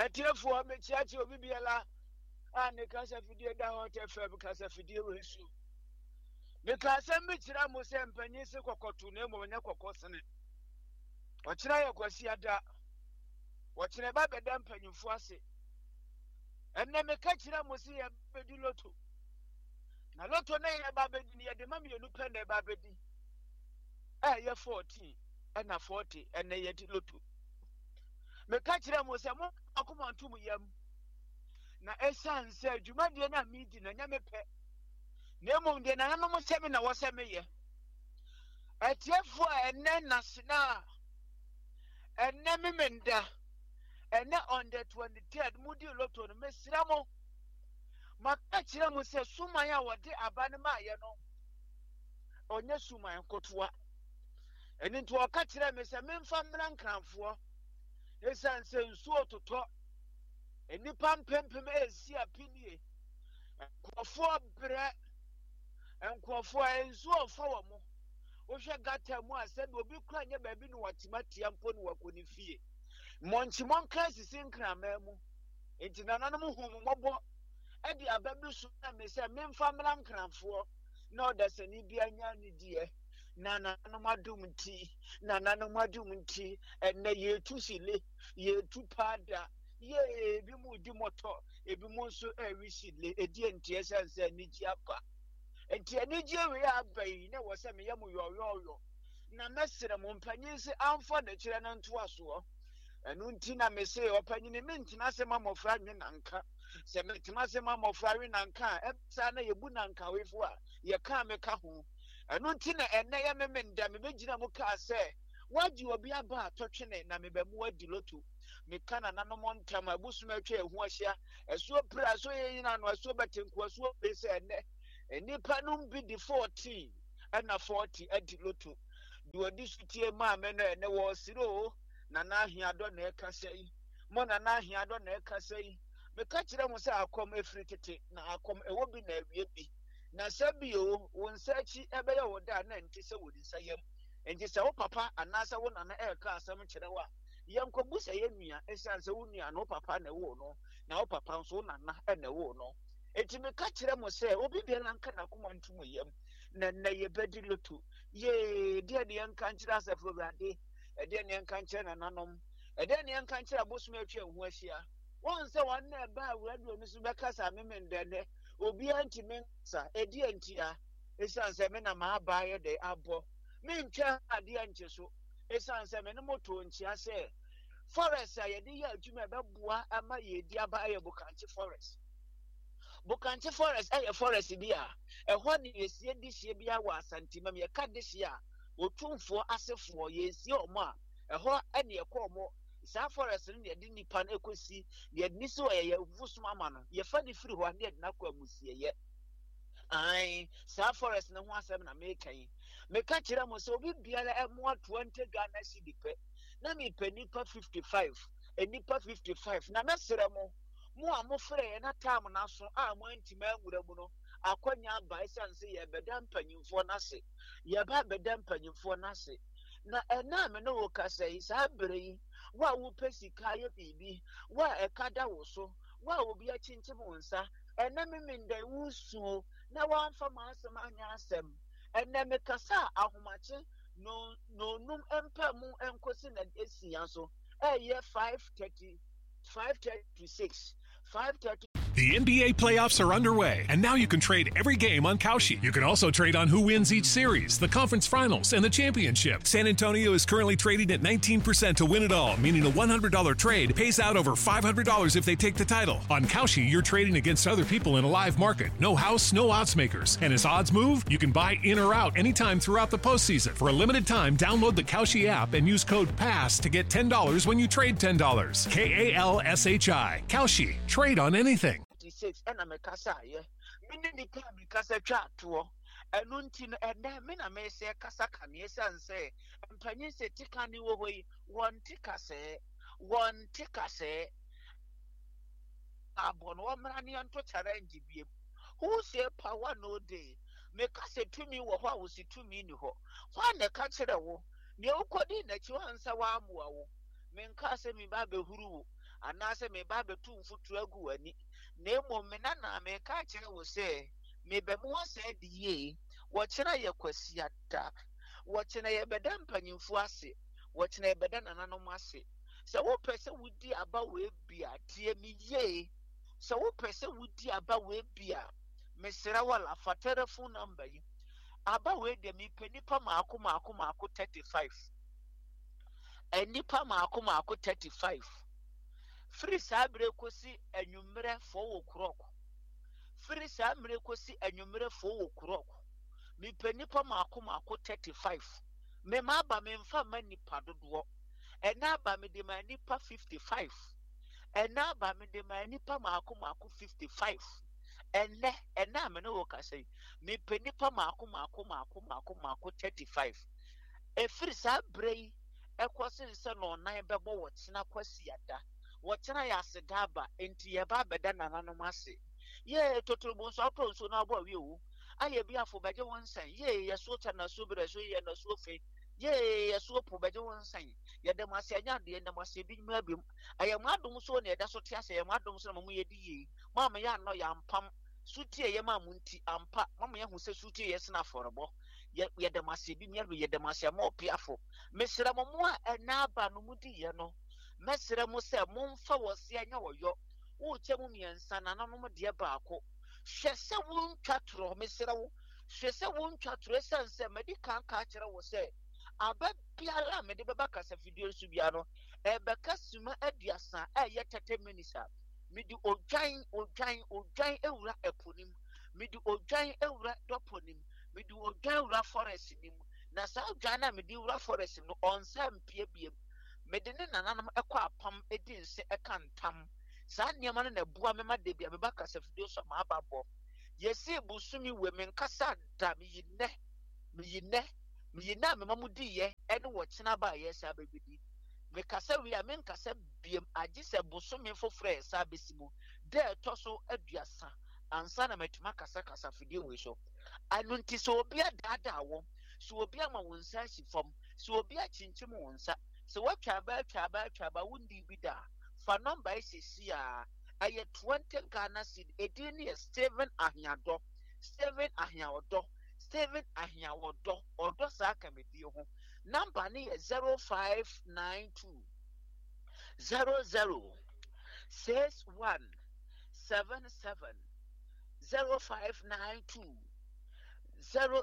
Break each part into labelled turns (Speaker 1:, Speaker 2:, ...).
Speaker 1: Atiefo me chiachi obi biela ne kasa fidie da hot FM kasa fidie wesu me kasa me kira mo se mpanyin se kokoto na emo nya kokosene o kira ye kwasi ada o kira ba beda mpanyinfo ase enne me ka kira mo se ye bedi loto na loto na ye ba bedi ne ye de ma me enu pende ba bedi ye 14 na 40 enne ye di loto me ka kira mo se mo akoma ntum yam na esan se adwumadie na midi na nya mepe na emo de na no mo se me na wo se me ye atiefo enne na sina enne memenda enne on the 23rd mudi loto no mesira mo maka kire mo se suman ya wode aba ne ma ye no onye suman kotoa eni nto oka kire me se memfa mra nkranfo esan se nsu ototo eni pampempem esi apinie nkofo bre nkofo ensu ofo wo mo wo hwe gata mu ase na obi kura nya ba bi no watimatia mpo no wakoni fie monchi monka sisi nkrama mu enti nananom hu mobo edi ababi so na me se memfa mra nkranfo na odasani bia nya ne die nananom adum nti enne yetu sile yetu pada ye bi mu di moto ebi mu nso ewishile edi enti esanse ni ji apa enti ani ji we abai na wo se me yam yoyoyo na mesere mo mpanyin se amfo de kire na nto aso enu nti na me se opanyin me ntina se ma mofra nwe nanka se me ntima se ma mofra nwe nanka epsa na yebu nanka wefo a ye ka me ka ho enu nti na enne ya me nda me begina mo ka se waji obi aba atotwene na me ba mu adi lotu me kana na no montam abusuma atwa ehu ahia esuo pra so ye yina no esuo betenku esuo be se enne enipa no bi di 14 na 40 adi lotu do odi sutie ma me no ene wo siro na na ahia do na ekasa yi mo na na ahia do na ekasa yi me ka kire mo se akom efiri tete na akom ewo bi na awie bi na sabio won sachi ebe ya woda na nti se wodi sayam nti se wo papa anasa wo na na eka asam kire wa yenkobu se yenua esan se wo nua no papa na wo no na wo papa nso na na na wo no enti me ka kire mo se obi bia na nka na koma ntum yam na ye bedi lotu ye de ne nka nkira asafo brade de ne nka nkira na nanom de ne nka nkira bosum atwa hu ahia won se won na ba awrado mi so bekasa memendene obi antime sa edi antia esan se me na ma ba ye de abo me ntwa ade anche so esan se me ne moto ntia se forest aye de ya adwuma beboa ama ye di aba aye bukanche forest aye forest dia ehọ ne yesie di hie bia wa asantima me ka de hie a otumfo asefo yesie omo a ehọ ene ekọ omo sa forest ne de nipa na ekosi de ni so ye vusum ama no ye fa ni firi ho ane de na kwa musie ye ai sa forest ne ho asem na me kan me ka kire mo so obi biara emo 20 Ghana cedi pe na me panipa 55 enipa 55 na mesere mo amofre na time na so a mo antima awura mu no akonya ba isanse ye beda mpanyimfo na se ye ba beda mpanyimfo na se na ena me no wo kasa yi sa bere yi wa wo pesika ye bibi wa ekada wo so wa obi achinche mo nsa ena me menda wusu na wa mfa ma asem anya asem ena me kasa ahomache no num empa mu enkosi na esian so ye 5:30 to 6 5:30.
Speaker 2: The NBA playoffs are underway, and now you can trade every game on Kalshi. You can also trade on who wins each series, the conference finals, and the championship. San Antonio is currently trading at 19% to win it all, meaning a $100 trade pays out over $500 if they take the title. On Kalshi, you're trading against other people in a live market. No house, no odds makers. And as odds move, you can buy in or out anytime throughout the postseason. For a limited time, download the Kalshi app and use code PASS to get $10 when you trade $10. KALSHI. Kalshi. Trade on anything.
Speaker 1: 6 and I'm a cassa ye. Mini come cassa chat to Anuntin and then Mina may say Casa Canies and say, and Penny say Ticani away one tickase, Abon 1 million to challenge be. Who say power no day? Make us say to me what was it to me? One the catcher, no codin that you answer one. Men cast me baby huru. anaasɛ meba abɛtu mfoto agu w'ani na mmom me nana meka kyerɛ wo sɛ mebɛmu asɛ de yie wɔkyerɛ yɛ kwasiada wɔkyerɛ yɛbɛda mpanyimfo ase wɔkyerɛ yɛbɛda nananom ase sɛ wopɛ sɛ wodi aba wɔ bia tie me yie sɛ wopɛ sɛ wodi aba wɔ bia mesrɛ wala fa telephone number yi aba wɔ de mepɛ nipa maako 35 nipa maako 35 free saa bere kosi anwummerɛ 4 o'clock free saa bere kosi anwummerɛ 4 o'clock mepɛ nipa maako 35 me ma ba me mfa ma nipa dodoɔ ɛna ba me de ma nipa 55 ɛna ba me de ma nipa maako 55 ɛna me no wo ka sɛ mepɛ nipa maako 35 efiri saa bere yi ɛkɔse sɛ no nan bɛbɔ wɔkyena kwasiada wɔkyena yɛ aseda aba enti yɛba bɛda nananom ase ye totorobon so atɔ nso na abɔ awie wo ayɛ bi afo bɛgye wɔn nsan ye yɛso ta na so bere so yɛ na so fe ye yɛso po bɛgye wɔn nsan yɛde mo ase anya de yɛde mo ase bi mu abim ayɛ mo adom so na yɛda so te ase yɛ mo adom so na mo yɛdi yi ma ma yɛ anɔ yɛ ampam sutie yɛ ma mo nti ampa ma ma yɛ hu sɛ sutie yɛ sena afɔrebɔ yɛde mo ase bi mu yɛde mo ase ma opiafo mesrɛ mo mo a ɛna aba no mu di yɛ no mesrɛ mo sɛ momfa wɔ se anya wɔyɔ wo kyɛ mu miɛnsa na nanom deɛ baako hwɛ sɛ wontwa toro mesrɛ wo hwɛ sɛ wontwa toro ɛsiane sɛ madi kanka kyerɛ wo sɛ aba biara a mede bɛba kasa video so bia no ɛbɛka suma aduasa ɛyɛ 30 minutes a mede odwan ewura eponim mede odwan ewura doponim mede odwan ewura forest nim na saa odwan na mede ewura forest no onsa mpie biem mede ne nananom ɛkɔ apam edi nse ɛka ntam saa nneɛma no na bua mema de bia meba kasa video so ma ababɔ yesi busumi we menkasa da meyinɛ mema mu di ye ɛne wɔ kyena ba yɛsa babidi mekasa wi a menkasa biem agye sɛ busumi foforo ɛsa besimu de ɛtɔ so aduasa ansa na metuma kasa video we so anunti so obi adada wo so obi ama wo nsa si fam so obi akyinkyim wo nsa so watwa ba wundi bi da fa number isisi a aye 20 Ghana cedi edin ye Steven Ahiado odo sa kamedi ho number ni 0592 00 6177 0592 00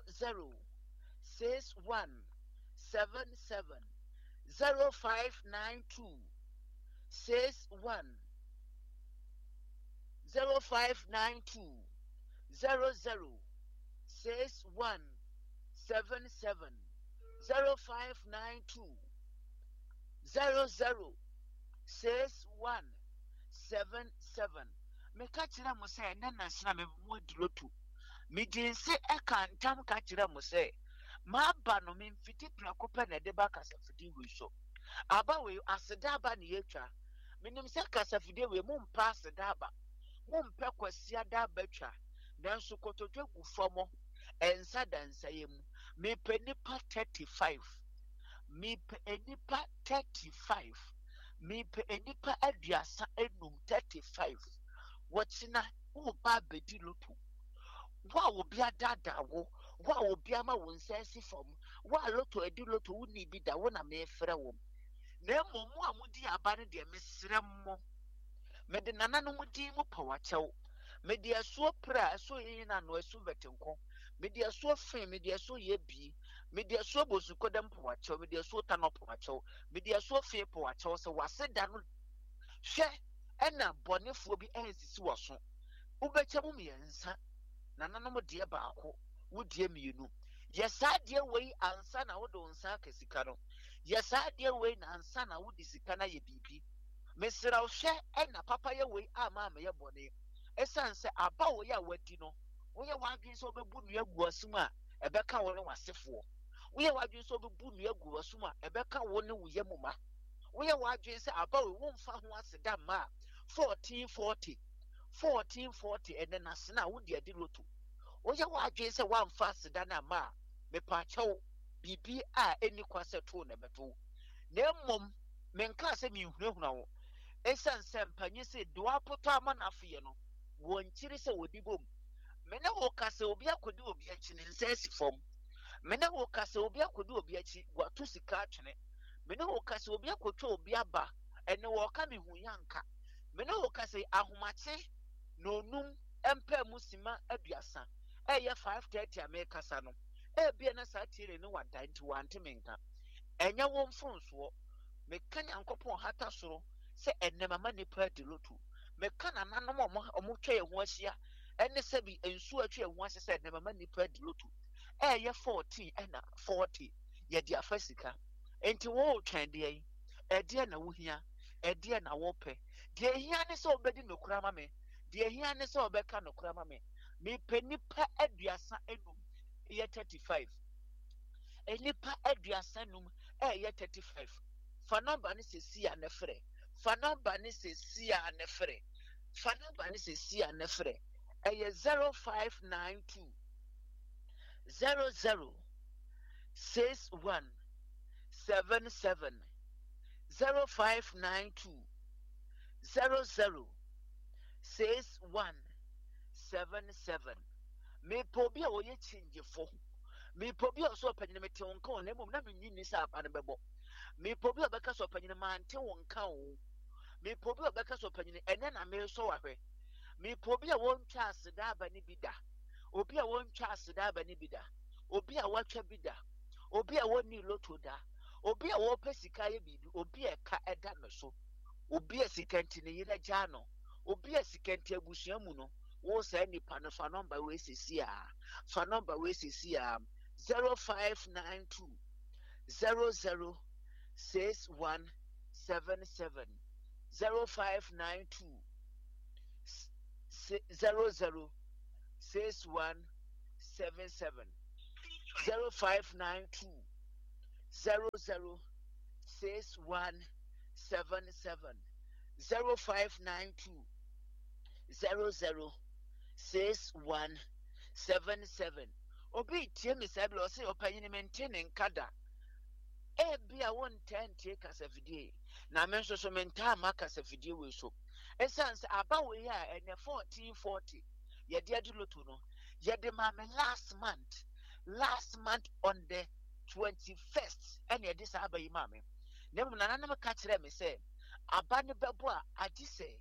Speaker 1: 6177 0592 61 0592 00 6177 0592 00 6177 meka kyerɛ mo sɛ na nasena me mo dilotu me dinse ɛka ntam ka kyerɛ mo sɛ ma ba no me mfiti prako pɛ na de ba kasafidi we so aba we aseda aba ne yetwa menim sɛ kasafidi we mo mpa aseda aba mo mpɛ kwasia da batwa nanso kotodwe gu famo ensa dansa yemu me pɛ nipa 35 me pɛ nipa 35 me pɛ nipa aduasa enum 35 wɔkyena wo ba bedi loto wa obi adada wo wa obi ama wo nsa si fam wa loto edi loto wo ni bi da wo na me frɛ wo na momu a mudi aba ne de mesrɛ mo me de nananom di mu pawakyɛw me de aso pra aso yin na no aso vetenko me de aso fen me de aso yebi me de aso bosukodam pawakyɛw me de aso tanop pawakyɛw me de aso fe pawakyɛw se waseda no hwɛ ɛna bɔnefo bi ensisi wo so wobɛkyɛ mu miɛnsa nananom de baako wo de mienu yesa de wei ansa na wo do nsa ka sika no yesa de wei na ansa na wo de sika na ye bibi mesra wo hwɛ ɛna papa ye wei ama ye bɔne esan se aba wo ya wadi no wo ye wadwen so bebu nu agu asum a ɛbɛka wo ne wasefo wo ye wadwen so bebu nu agu asum a ɛbɛka wo ne wo yemuma wo ye wadwen se aba wo mfa ho aseda ma 1440 ene na sena wo de adi loto wo ye wadwen se wamfa aseda na ma me pa kyɛw bibi a eni kwase to na beto na mmom menka se mi hunahuna wo esan sempanye se do apoto amanafe no wonchiri se wodi bom mene wo kase obi akodi obi achi ne nsesi fom mene wo kase obi akodi obi achi watu sika atwene mene wo kase obi akotwa obi aba ene wo ka me hu yanka mene wo kase ahomache no num empa musima aduasa eye 5:30 amekasa no bia na sa tiere ne wadan ti wante menka enya wo mfonso meka nyankopon hata soro se enema nipa de lotu meka nananom omotwa ye ho ahia ene se bi ensu atwa ye ho ahia se enema nipa de lotu ye 14 ena 40 ye dia fasika enti wo twan de yi ede na wo hia ede na wo pe de hia ne se obedi nokura ma me de hia ne se obeka nokura ma me me pe nipa aduasa enum ye 35 enipa aduasa enum ye 35 fa number ni se si anefre fa number ni se si anefre fa number ni se si anefre 0592 006177 0592 006177 me pobi a oye chingefo me pobi a so panyine mete wonka won emom na menyi ni sa apa ne bebo me pobi a beka so panyine mante wonka wo me pobi a beka so panyine ene na me so wahwe me pobi a wontwa aseda aba ne bida obi a wontwa aseda aba ne bida obi a watwa bida obi a woni loto da obi a wo pesika ye bibi obi a ka eda no so obi a sikanti ne yira jano obi a sikanti abusua mu no wo say nipa no fa number we sisi a fa number we sisi a 0592 006177 0592 006177 0592 006177 0592 006177 obi tie me say blo say opanyine maintain nkada bia won tentie kasa video na me nso so menta ma kasa video we so essence aba we ya ene 1440 ye de aduloto no ye de ma me last month on the 21st ene de sa aba yi ma me na mu na me ka kire me say aba ne bebo a agise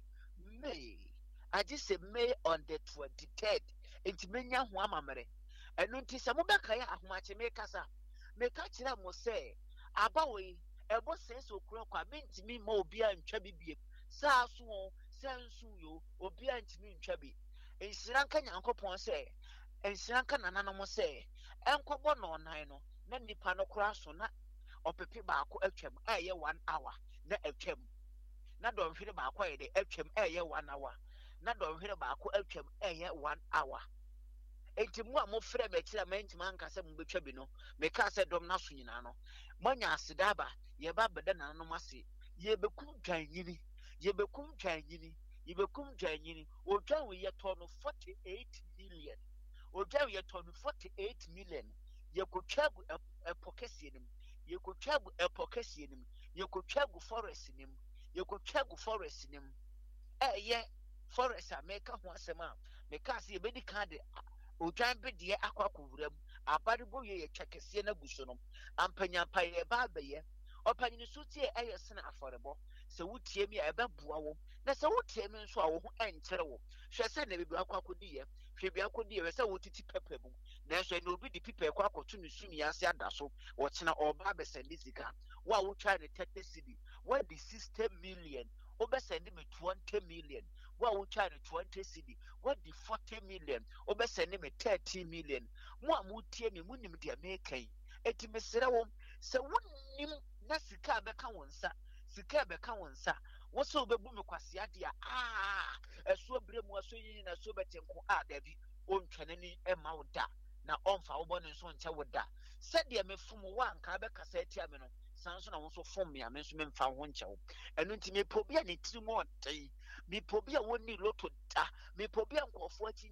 Speaker 1: May on the 23rd enti menya ho amamere enu nti se mo beka ya ahomache me kasa me ka kire mo say aba we ebo sense okura kwa mentimi ma obi antwa bibie saa so sensu yo obi antimi ntwa bi ensiranka nyankopon say ensiranka nananom say enkobo no nan no na nipa no kura so na opepe baako atwam eye 1 hour na atwam na donhwere baako aye de atwam eye 1 hour na donhwere baako atwam eye 1 hour enti mu a mo frɛ me kira mentima nkasa mu betwa bi no me ka sɛ dom na so nyina no manya asedaba ye ba beda nanom ase ye bekum dwanyini odwan we ye to no 48 million odwan ye to no 48 million ye kotwagu epokesienim ye kotwagu epokesienim ye kotwagu forest nim ye forest a make ho asema me ka sɛ ye bedi kan de odwan be de akwakuwuram abaribo ye twakese na guso no ampanyampa ye ba abaye opanyini so tie sena aforebo se wutie mi ebeboa wo na se wutie mi nso a wo ho enkyere wo hwe se na bibi akwakodi ye hwe bi akodi ye se wotiti pepe mu na so na obi di pepe akwakoto no sumi ase adaso wo kyena oba be send sika wa wo try ne 30 cedi wa di 60 million obe send me 20 million wa wo try ne 20 cedi wa di 40 million obe send me 30 million mo amutie mi munim dia mekai eti mesere wo se wonnim na sika beka wonsa wo se obebu me kwase ade eso bremu aso yin na so betenko dabi ontwanani ema wo da na onfa wo bone nso nche wo da se de mefum wa nka beka sa atia me no sanso na wo so fom me ame nso memfa ho nche wo enu nti me pobia ne tiri mo ntai me pobia woni loto da me pobia nkofo achi